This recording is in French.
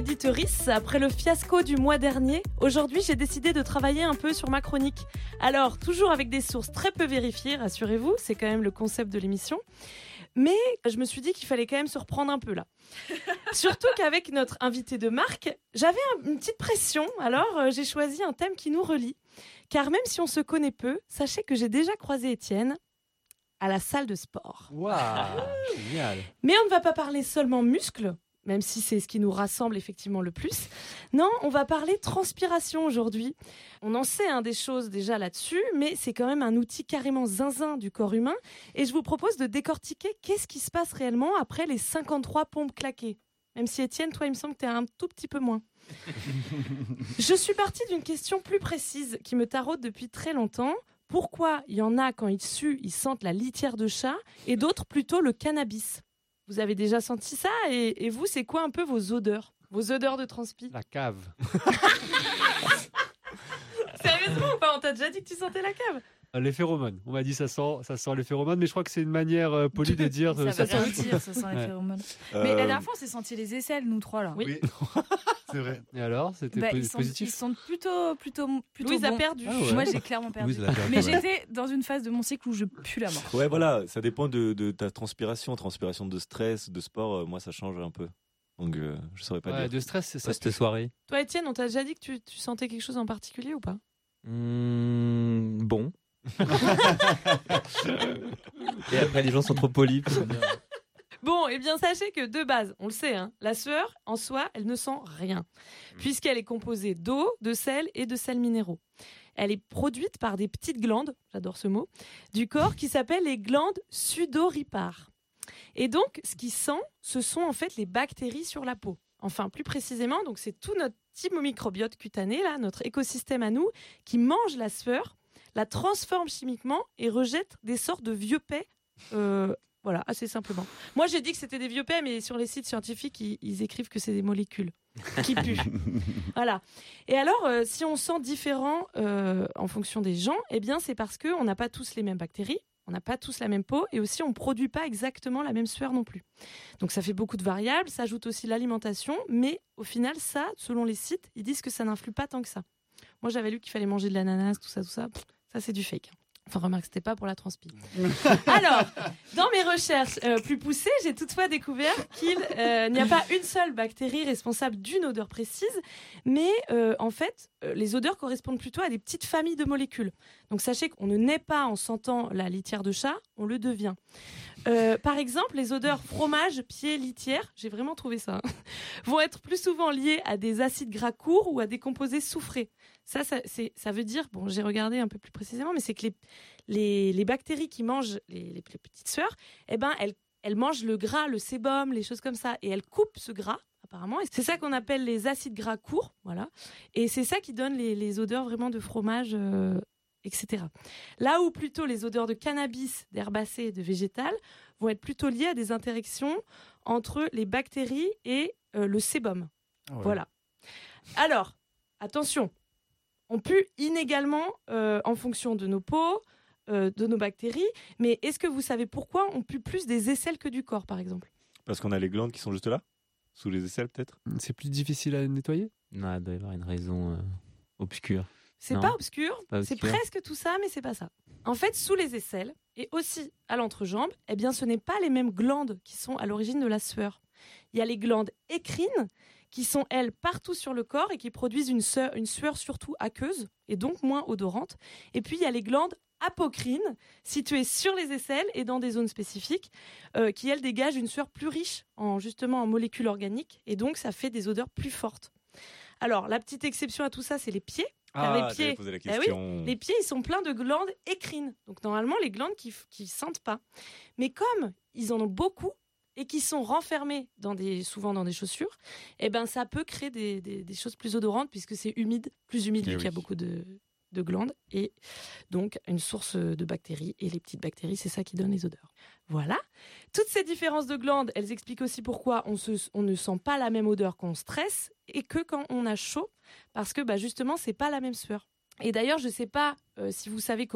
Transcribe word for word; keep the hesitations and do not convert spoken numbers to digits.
Éditrice, après le fiasco du mois dernier, aujourd'hui j'ai décidé de travailler un peu sur ma chronique. Alors, toujours avec des sources très peu vérifiées, rassurez-vous, c'est quand même le concept de l'émission. Mais je me suis dit qu'il fallait quand même se reprendre un peu là. Surtout qu'avec notre invité de marque, j'avais un, une petite pression, alors euh, j'ai choisi un thème qui nous relie. Car même si on se connaît peu, sachez que j'ai déjà croisé Étienne à la salle de sport. Waouh, génial. Mais on ne va pas parler seulement muscles, même si c'est ce qui nous rassemble effectivement le plus. Non, on va parler transpiration aujourd'hui. On en sait hein, des choses déjà là-dessus, mais c'est quand même un outil carrément zinzin du corps humain. Et je vous propose de décortiquer qu'est-ce qui se passe réellement après les cinquante-trois pompes claquées. Même si Étienne, toi, il me semble que tu es un tout petit peu moins. Je suis partie d'une question plus précise qui me taraude depuis très longtemps. Pourquoi il y en a, quand ils suent, ils sentent la litière de chat et d'autres plutôt le cannabis ? Vous avez déjà senti ça et, et vous, c'est quoi un peu vos odeurs ? Vos odeurs de transpi ? La cave. Sérieusement ou pas ? On t'a déjà dit que tu sentais la cave ? Les phéromones. On m'a dit ça sent, ça sent les phéromones, mais je crois que c'est une manière euh, polie de dire. Ça, euh, ça ça veut sent. rien dire, ça sent les Ouais. phéromones. Euh, Mais la dernière fois, on s'est senti les aisselles, nous trois là. Oui. Oui, c'est vrai. Et alors, c'était Bah, po- ils, sont, positif. ils sont plutôt, plutôt, plutôt Louise a bons. perdu. Ah ouais. Moi, j'ai clairement perdu. Louise, elle a perdu, Mais ouais. j'étais dans une phase de mon cycle où je pue la mort. Ouais, voilà, ça dépend de, de ta transpiration. Transpiration de stress, de sport, euh, moi ça change un peu. Donc euh, je saurais pas Ouais, dire. de stress, c'est ça. Post soirée. Toi, Étienne, on t'a déjà dit que tu, tu sentais quelque chose en particulier ou pas ? Mmh, bon. Et après, les gens sont trop polis. pour dire- Bon, eh bien, sachez que de base, on le sait, hein, la sueur, en soi, elle ne sent rien, puisqu'elle est composée d'eau, de sel et de sels minéraux. Elle est produite par des petites glandes, j'adore ce mot, du corps qui s'appellent les glandes sudoripares. Et donc, ce qui sent, ce sont en fait les bactéries sur la peau. Enfin, plus précisément, donc c'est tout notre petit microbiote cutané, là, notre écosystème à nous, qui mange la sueur, la transforme chimiquement et rejette des sortes de vieux pets. Euh, voilà, assez simplement. Moi, j'ai dit que c'était des vieux pets, mais sur les sites scientifiques, ils, ils écrivent que c'est des molécules qui puent. Voilà. Et alors, euh, si on sent différent euh, en fonction des gens, eh bien, c'est parce qu'on n'a pas tous les mêmes bactéries, on n'a pas tous la même peau, et aussi on ne produit pas exactement la même sueur non plus. Donc, ça fait beaucoup de variables, ça ajoute aussi l'alimentation, mais au final, ça, selon les sites, ils disent que ça n'influe pas tant que ça. Moi, j'avais lu qu'il fallait manger de l'ananas, tout ça, tout ça. Pff, ça, c'est du fake. Enfin, remarque, c'était pas pour la transpi. Alors, dans mes recherches euh, plus poussées, j'ai toutefois découvert qu'il euh, n'y a pas une seule bactérie responsable d'une odeur précise, mais euh, en fait, euh, les odeurs correspondent plutôt à des petites familles de molécules. Donc, sachez qu'on ne naît pas en sentant la litière de chat, on le devient. Euh, par exemple, les odeurs fromage, pied, litière, j'ai vraiment trouvé ça, hein, vont être plus souvent liées à des acides gras courts ou à des composés soufrés. Ça, ça, c'est, ça veut dire, bon, j'ai regardé un peu plus précisément, mais c'est que les, les, les bactéries qui mangent les, les, les petites sueurs, eh ben, elles, elles mangent le gras, le sébum, les choses comme ça, et elles coupent ce gras, apparemment. Et c'est ça qu'on appelle les acides gras courts, voilà. Et c'est ça qui donne les, les odeurs vraiment de fromage, euh, et cetera. Là où plutôt les odeurs de cannabis, d'herbacées et de végétal vont être plutôt liées à des interactions entre les bactéries et euh, le sébum. Ah ouais. Voilà. Alors, attention, on pue inégalement euh, en fonction de nos peaux, euh, de nos bactéries, mais est-ce que vous savez pourquoi on pue plus des aisselles que du corps, par exemple ? Parce qu'on a les glandes qui sont juste là, sous les aisselles peut-être. C'est plus difficile à nettoyer. Non, il doit y avoir une raison euh, obscure. C'est Non. pas obscur, Pas c'est obscur. presque tout ça, mais c'est pas ça. En fait, sous les aisselles et aussi à l'entrejambe, eh bien, ce n'est pas les mêmes glandes qui sont à l'origine de la sueur. Il y a les glandes écrines qui sont, elles, partout sur le corps et qui produisent une sueur, une sueur surtout aqueuse et donc moins odorante. Et puis, il y a les glandes apocrines situées sur les aisselles et dans des zones spécifiques euh, qui, elles, dégagent une sueur plus riche en, justement, en molécules organiques et donc ça fait des odeurs plus fortes. Alors, la petite exception à tout ça, c'est les pieds. Car les pieds, j'avais posé la eh oui, question. les pieds, ils sont pleins de glandes écrines. Donc, normalement, les glandes qui ne sentent pas. Mais comme ils en ont beaucoup et qui sont renfermés dans des, souvent dans des chaussures, eh ben, ça peut créer des, des, des choses plus odorantes puisque c'est humide, plus humide Eh vu qu'il y a oui. beaucoup de, de glandes. Et donc, une source de bactéries. Et les petites bactéries, c'est ça qui donne les odeurs. Voilà. Toutes ces différences de glandes, elles expliquent aussi pourquoi on, se, on ne sent pas la même odeur quand on stresse et que quand on a chaud. Parce que bah, justement, c'est pas la même sueur. Et d'ailleurs, je ne sais pas euh, si vous savez